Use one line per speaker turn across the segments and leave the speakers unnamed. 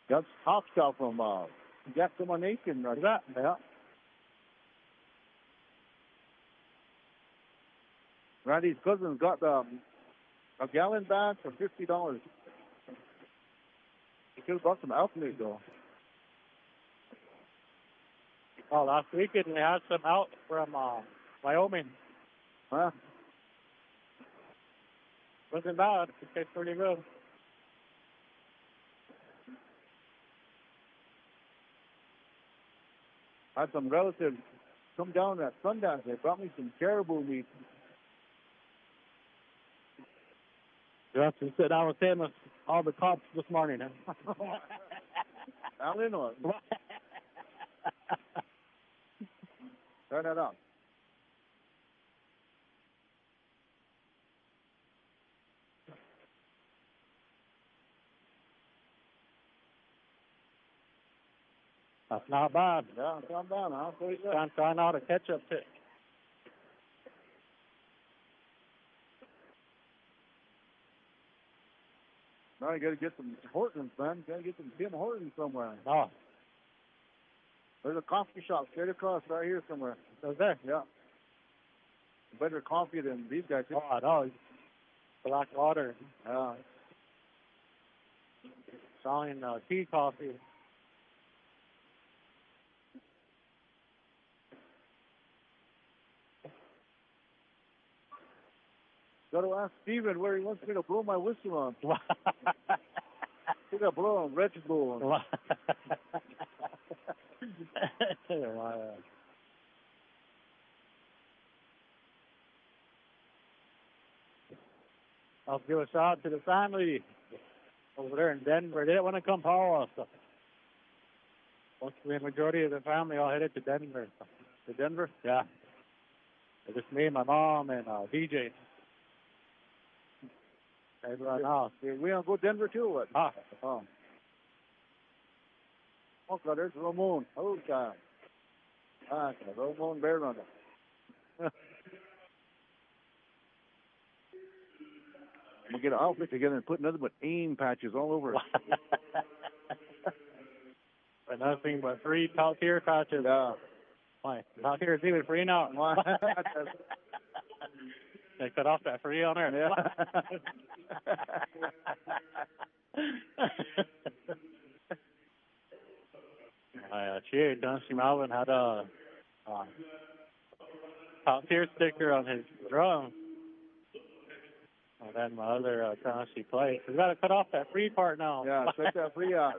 That's top stuff from Decimation. Is that? Yeah. Randy's cousin got a gallon bag for $50. He could have bought some alchemy though.
Oh, last weekend we had some out from Wyoming.
Huh?
Wasn't bad. It tastes pretty good.
I had some relatives come down at Sundance. They brought me some caribou meat.
Yes, he said I was saying with all the cops this morning.
Alan, or turn that on.
That's not bad.
Yeah, calm down, huh?
I'm trying out a ketchup pick.
Now you got to get some Hortons, man. Got to get some Tim Hortons somewhere.
Oh.
There's a coffee shop straight across right here somewhere.
Is there?
Yeah. Better coffee than these guys.
Oh, I know. Black water.
Yeah.
Selling tea coffee.
Got to ask Steven where he wants me to blow my whistle on. He got to blow on Red Bull.
I'll give a shout out to the family over there in Denver. They didn't want to come power us. The majority of the family all headed to Denver.
To Denver?
Yeah. It's just me, my mom, and DJ. Everyone else.
We gonna go Denver too, or what?
Ah.
Oh. Oh, God, there's Ramon. Oh, God. Ah, Ramon Bear Runner. We get an outfit together and put nothing but AIM patches all over it.
But nothing but free top tier patches.
Yeah.
Why? Top tier is even free now.
Why?
They cut off that free on there.
Yeah.
I cheered. Dusty Malvin had a top tier sticker on his drum. And then my other Tennessee plate. We got to cut off that free part now.
Yeah, take that free out.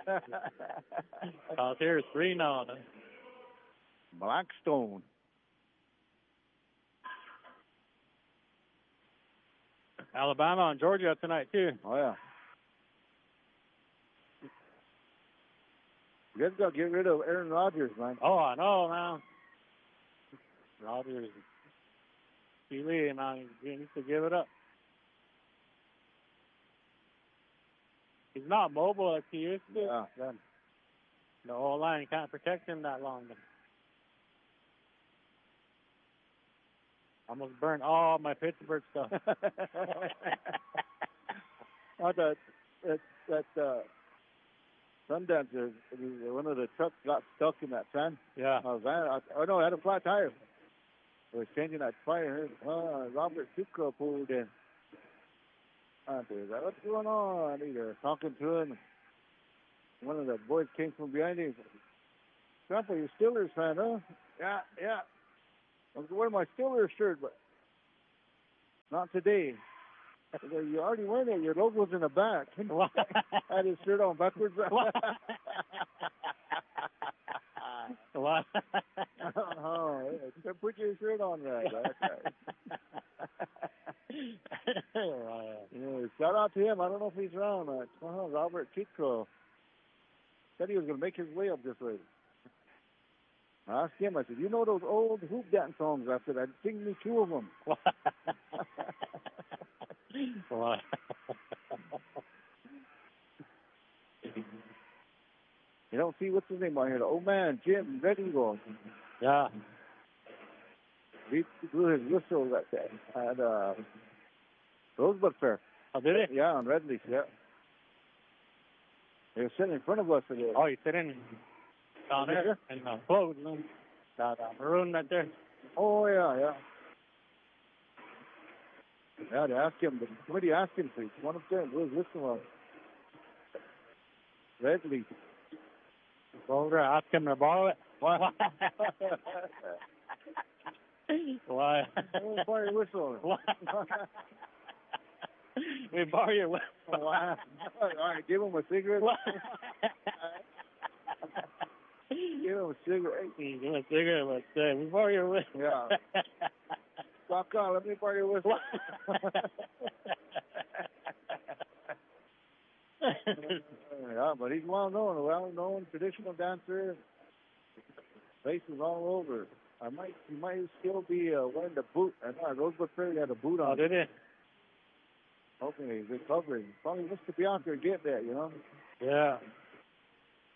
Top tier is free now.
Blackstone.
Alabama and Georgia tonight, too.
Oh, yeah. You guys got to get rid of Aaron Rodgers, man.
Oh, I know, man. Rodgers. Lee, man, he needs to give it up. He's not mobile like he used to.
Yeah.
Then the whole line can't protect him that long. I almost burned all my Pittsburgh stuff.
Oh, that Sundance, one of the trucks got stuck in that sand.
Yeah.
Oh, no, it had a flat tire. It was changing that tire. Robert Sucro pulled in. What's going on? They're talking to him. One of the boys came from behind him. Grandpa, you're Steelers fan, huh? Yeah. I was wearing my Steelers shirt, but not today. You already wearing it. Your logo's in the back. I had his shirt on backwards.
What?
Oh, put your shirt on right. Shout out to him. I don't know if he's around. Robert Chico said he was going to make his way up this way. I asked him, I said, you know those old hoop dance songs? I said, I'd sing me two of them.
What?
You don't see what's his name out here? The old man, Jim Red Eagle.
Yeah.
He blew his whistle that day at Rosebud Fair.
Oh, did he?
Yeah, on Red Leaf, yeah. They were sitting in front of us today.
Oh, he's sitting down there in the clothes room. That maroon right there.
Oh, yeah. Yeah, they asked him. The committee asked him to. One of them was listening to Redley.
Go over there, ask him to borrow it. Why? Why?
Borrow your whistle.
Why? We borrow your whistle.
All right, give him a cigarette. Give him a cigarette.
Give him a cigarette, but say, we borrow your whistle.
Yeah. Walk on, let me borrow your whistle. Yeah, but he's well-known traditional dancer. Faces all over. He might still be wearing the boot. I know Rosebud Prairie had a boot on.
Oh, did he?
Hoping he's recovering. Probably wants to be out there get that, you know.
Yeah.